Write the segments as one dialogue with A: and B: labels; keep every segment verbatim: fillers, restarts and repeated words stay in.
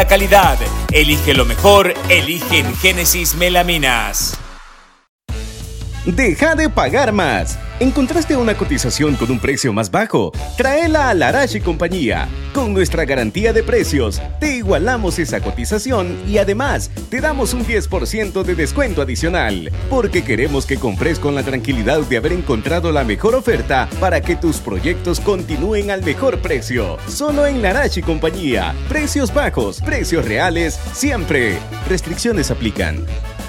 A: La calidad. Elige lo mejor. Elige en Génesis Melaminas.
B: Deja de pagar más. ¿Encontraste una cotización con un precio más bajo? Tráela a Larache y Compañía. Con nuestra garantía de precios, te igualamos esa cotización y además te damos un diez por ciento de descuento adicional. Porque queremos que compres con la tranquilidad de haber encontrado la mejor oferta para que tus proyectos continúen al mejor precio. Solo en Larache y Compañía. Precios bajos, precios reales, siempre. Restricciones aplican.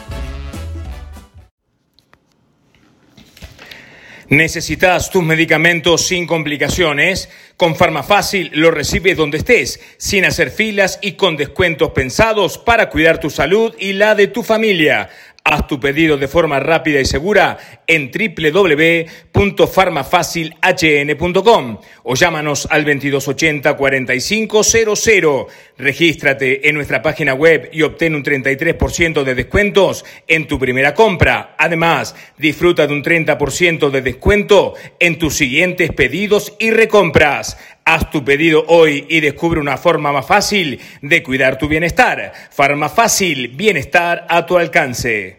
C: ¿Necesitas tus medicamentos sin complicaciones? Con Farmafácil lo recibes donde estés, sin hacer filas y con descuentos pensados para cuidar tu salud y la de tu familia. Haz tu pedido de forma rápida y segura en doble u doble u doble u punto farmafacil h n punto com o llámanos al veintidós ochenta cuarenta y cinco cero cero. Regístrate en nuestra página web y obtén un treinta y tres por ciento de descuentos en tu primera compra. Además, disfruta de un treinta por ciento de descuento en tus siguientes pedidos y recompras. Haz tu pedido hoy y descubre una forma más fácil de cuidar tu bienestar. Farmafácil, bienestar a tu alcance.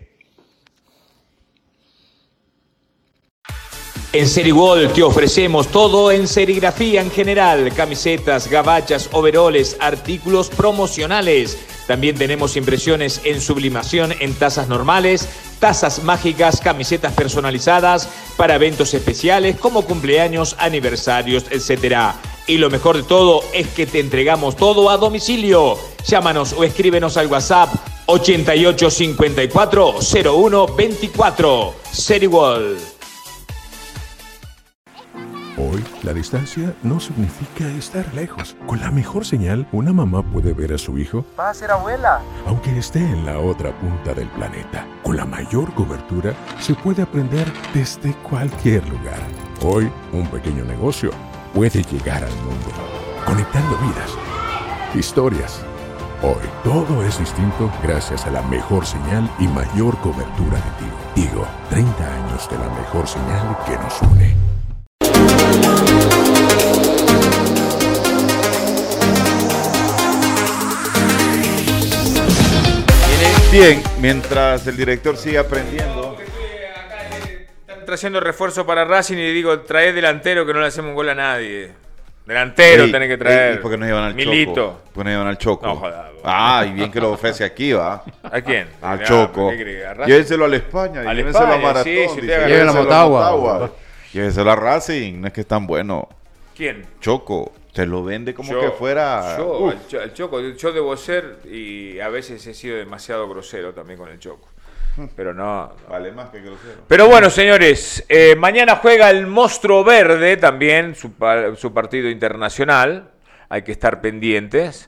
C: En Serigol te ofrecemos todo en serigrafía en general, camisetas, gabachas, overoles, artículos promocionales. También tenemos impresiones en sublimación en tazas normales, tazas mágicas, camisetas personalizadas para eventos especiales como cumpleaños, aniversarios, etcétera. Y lo mejor de todo es que te entregamos todo a domicilio. Llámanos o escríbenos al WhatsApp ochenta y ocho cincuenta y cuatro cero uno veinticuatro. Serigol.
D: Hoy, la distancia no significa estar lejos. Con la mejor señal, una mamá puede ver a su hijo.
E: ¿Va a ser abuela?
D: Aunque esté en la otra punta del planeta. Con la mayor cobertura, se puede aprender desde cualquier lugar. Hoy, un pequeño negocio puede llegar al mundo, conectando vidas, historias. Hoy, todo es distinto gracias a la mejor señal y mayor cobertura de Tigo. Tigo, treinta años de la mejor señal que nos une.
F: Bien, mientras el director sigue aprendiendo.
C: Están trayendo refuerzo para Racing y le digo, trae delantero que no le hacemos un gol a nadie. Delantero
F: Ey,
C: tenés que traer.
F: ¿Y por qué no llevan al
C: Milito.
F: Choco? ¿Por qué no llevan al Choco?
C: No, joda,
F: ah, y bien que lo ofrece aquí, ¿va?
C: ¿A quién?
F: Al
C: Ah,
F: Choco.
C: ¿qué cree? ¿A Racing?
F: Llévenselo a la España,
C: A la
F: llévenselo a
C: España,
F: Maratón.
C: sí, si usted
F: dice,
C: agarra-
G: Llévenlo a
F: llévenselo
G: Motagua.
F: Llévenselo a Racing, no es que es tan bueno.
C: ¿Quién?
F: Choco, te lo vende como
C: Yo-
F: que fuera...
C: Yo,
F: Uf.
C: el, Cho- el Choco, yo debo ser y a veces he sido demasiado grosero también con el Choco. Pero no. no.
F: Vale más que grosero.
C: Pero bueno, señores, eh, mañana juega el Monstruo Verde también, su, pa- su partido internacional. Hay que estar pendientes,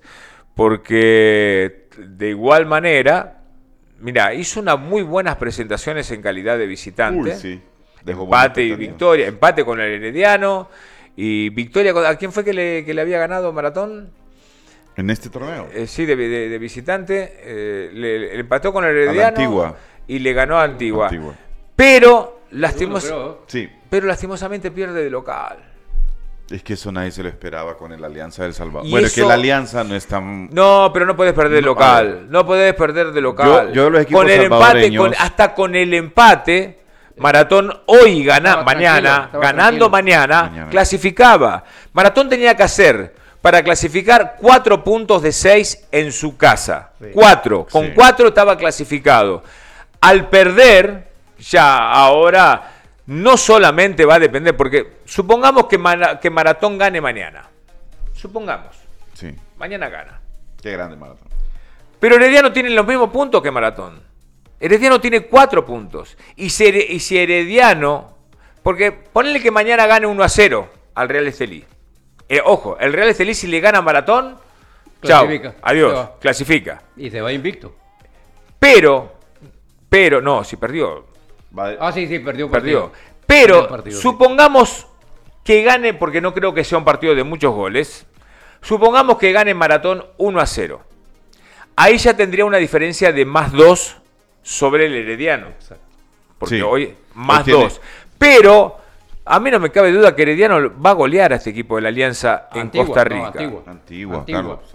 C: porque de igual manera, mira, hizo unas muy buenas presentaciones en calidad de visitante.
F: Uy, sí. Dejó
C: Empate y
F: buena expectativa.
C: victoria, empate con el Herediano y victoria con, ¿a quién fue que le, que le había ganado Maratón?
F: En este torneo.
C: Eh, sí, de, de- de visitante, eh, le, le empató con el Herediano
F: Antigua.
C: y le ganó a Antigua.
F: Antigua.
C: Pero, lastimos,
G: pero-
F: Sí.
C: pero lastimosamente pierde de local.
F: Es que eso nadie se lo esperaba con el Alianza del Salvador.
C: Y
F: Bueno, es que
C: eso-
F: la Alianza no es tan...
C: No, pero no puedes perder de
F: No, a
C: local.
F: ver.
C: No puedes perder de local.
F: Yo- yo los equipos
C: con el empate,
F: salvadoreños-
C: con- hasta con el empate, Maratón hoy gana,
G: Estaba
C: mañana,
G: tranquilo, estaba
C: ganando
G: tranquilo.
C: mañana,
F: Mañana.
C: clasificaba. Maratón tenía que hacer para clasificar cuatro puntos de seis en su casa. Cuatro. Con
F: Sí.
C: cuatro estaba clasificado. Al perder, ya ahora no solamente va a depender, porque supongamos que, Mara- que Maratón gane mañana. Supongamos.
F: Sí.
C: Mañana gana.
F: Qué grande Maratón.
C: Pero Herediano tiene los mismos puntos que Maratón. Herediano tiene cuatro puntos. Y si, Here- y si Herediano... Porque ponele que mañana gane uno a cero al Real Estelí. Eh, ojo, el Real Estelí si le gana a Maratón... Chao,
G: Clasifica. Se
C: adiós,
G: va.
C: clasifica.
G: Y se va invicto.
C: Pero, pero, no, si perdió,
F: Va de-
G: Ah, sí, sí, perdió un
C: perdió.
G: partido. Perdió
C: Pero
G: un partido, sí.
C: supongamos que gane, porque no creo que sea un partido de muchos goles, supongamos que gane Maratón uno a cero. Ahí ya tendría una diferencia de más dos sobre el Herediano. Porque
F: Sí.
C: hoy más
F: Hoy tiene-
C: dos. Pero a mí no me cabe duda que Herediano va a golear a este equipo de la Alianza en
G: Antigua,
C: Costa
G: no,
C: Rica.
G: Antigua.
F: Antigua,
G: Antigua.
F: Carlos.